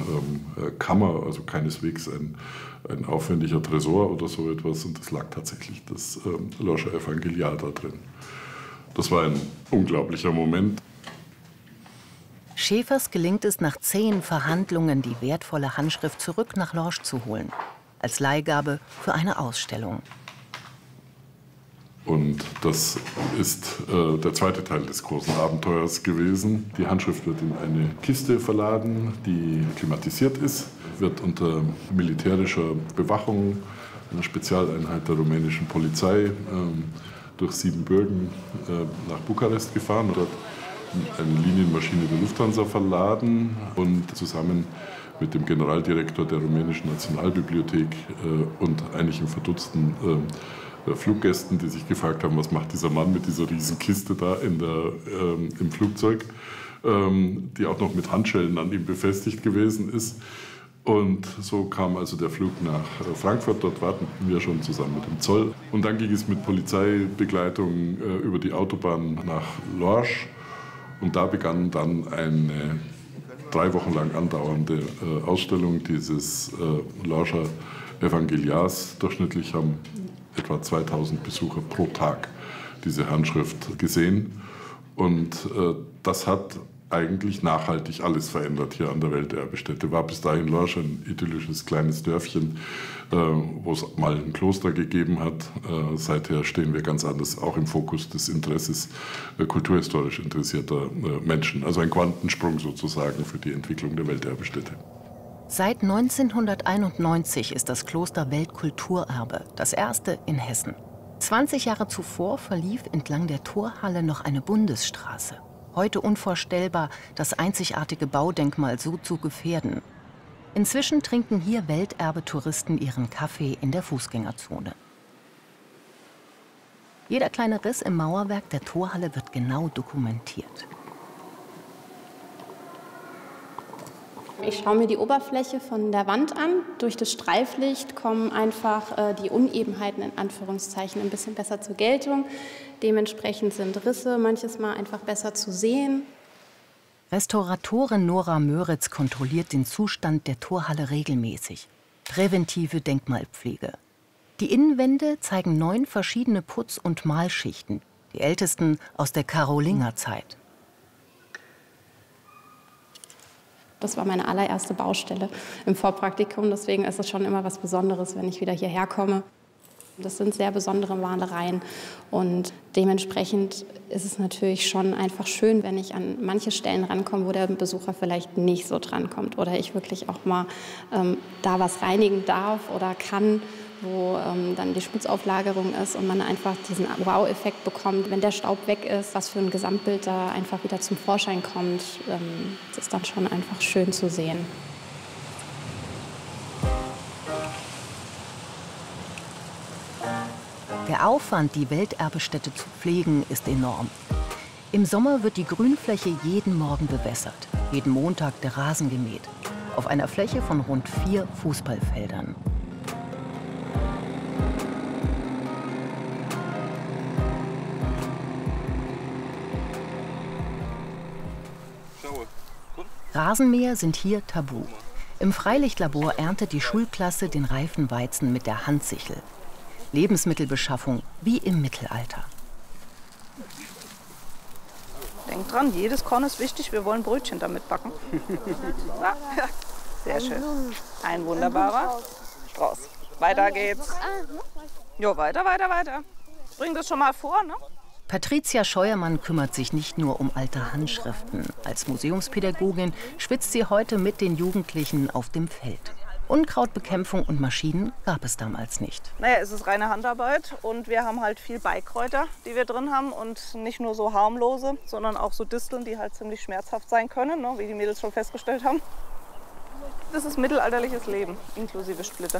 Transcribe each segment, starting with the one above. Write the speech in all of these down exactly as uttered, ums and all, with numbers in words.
ähm, Kammer, also keineswegs ein, ein aufwendiger Tresor oder so etwas. Und es lag tatsächlich das ähm, Lorscher Evangeliar da drin. Das war ein unglaublicher Moment. Schäfers gelingt es nach zehn Verhandlungen, die wertvolle Handschrift zurück nach Lorsch zu holen. Als Leihgabe für eine Ausstellung. Und das ist äh, der zweite Teil des großen Abenteuers gewesen. Die Handschrift wird in eine Kiste verladen, die klimatisiert ist, wird unter militärischer Bewachung einer Spezialeinheit der rumänischen Polizei äh, durch Siebenbürgen äh, nach Bukarest gefahren. Dort eine Linienmaschine der Lufthansa verladen und zusammen mit dem Generaldirektor der rumänischen Nationalbibliothek äh, und einigen verdutzten äh, Fluggästen, die sich gefragt haben, was macht dieser Mann mit dieser riesen Kiste da in der, ähm, im Flugzeug, ähm, die auch noch mit Handschellen an ihm befestigt gewesen ist. Und so kam also der Flug nach Frankfurt, dort warten wir schon zusammen mit dem Zoll. Und dann ging es mit Polizeibegleitung äh, über die Autobahn nach Lorsch. Und da begann dann eine drei Wochen lang andauernde äh, Ausstellung dieses äh, Lorscher Evangeliars. Durchschnittlich haben etwa zweitausend Besucher pro Tag diese Handschrift gesehen. Und äh, das hat eigentlich nachhaltig alles verändert hier an der Welterbestätte. War bis dahin Lorsch ein idyllisches kleines Dörfchen, äh, wo es mal ein Kloster gegeben hat. Äh, seither stehen wir ganz anders, auch im Fokus des Interesses äh, kulturhistorisch interessierter äh, Menschen. Also ein Quantensprung sozusagen für die Entwicklung der Welterbestätte. Seit neunzehnhunderteinundneunzig ist das Kloster Weltkulturerbe, das erste in Hessen. zwanzig Jahre zuvor verlief entlang der Torhalle noch eine Bundesstraße. Heute unvorstellbar, das einzigartige Baudenkmal so zu gefährden. Inzwischen trinken hier Welterbe-Touristen ihren Kaffee in der Fußgängerzone. Jeder kleine Riss im Mauerwerk der Torhalle wird genau dokumentiert. Ich schaue mir die Oberfläche von der Wand an. Durch das Streiflicht kommen einfach äh, die Unebenheiten in Anführungszeichen ein bisschen besser zur Geltung. Dementsprechend sind Risse manches Mal einfach besser zu sehen. Restauratorin Nora Möritz kontrolliert den Zustand der Torhalle regelmäßig. Präventive Denkmalpflege. Die Innenwände zeigen neun verschiedene Putz- und Malschichten, die ältesten aus der Karolingerzeit. Das war meine allererste Baustelle im Vorpraktikum. Deswegen ist es schon immer was Besonderes, wenn ich wieder hierher komme. Das sind sehr besondere Malereien. Und dementsprechend ist es natürlich schon einfach schön, wenn ich an manche Stellen rankomme, wo der Besucher vielleicht nicht so drankommt. Oder ich wirklich auch mal ähm, da was reinigen darf oder kann, wo ähm, dann die Schmutzauflagerung ist und man einfach diesen Wow-Effekt bekommt, wenn der Staub weg ist, was für ein Gesamtbild da einfach wieder zum Vorschein kommt. Ähm, das ist dann schon einfach schön zu sehen. Der Aufwand, die Welterbestätte zu pflegen, ist enorm. Im Sommer wird die Grünfläche jeden Morgen bewässert, jeden Montag der Rasen gemäht. Auf einer Fläche von rund vier Fußballfeldern. Rasenmäher sind hier tabu. Im Freilichtlabor erntet die Schulklasse den reifen Weizen mit der Handsichel. Lebensmittelbeschaffung wie im Mittelalter. Denkt dran, jedes Korn ist wichtig, wir wollen Brötchen damit backen. Ja, sehr schön. Ein wunderbarer Strauß. Weiter geht's. Jo, weiter, weiter, weiter. Bring das schon mal vor, ne? Patricia Scheuermann kümmert sich nicht nur um alte Handschriften. Als Museumspädagogin schwitzt sie heute mit den Jugendlichen auf dem Feld. Unkrautbekämpfung und Maschinen gab es damals nicht. Naja, es ist reine Handarbeit und wir haben halt viel Beikräuter, die wir drin haben. Und nicht nur so harmlose, sondern auch so Disteln, die halt ziemlich schmerzhaft sein können, ne, wie die Mädels schon festgestellt haben. Das ist mittelalterliches Leben, inklusive Splitter.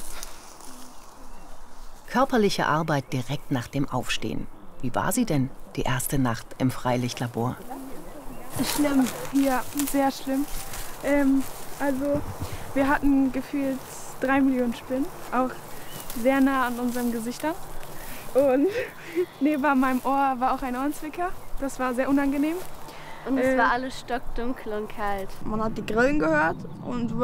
Körperliche Arbeit direkt nach dem Aufstehen. Wie war sie denn, die erste Nacht im Freilichtlabor? Schlimm, ja, sehr schlimm. Ähm, also wir hatten gefühlt drei Millionen Spinnen, auch sehr nah an unseren Gesichtern. Und neben meinem Ohr war auch ein Ohrenzwicker, das war sehr unangenehm. Und es äh, war alles stockdunkel und kalt. Man hat die Grillen gehört und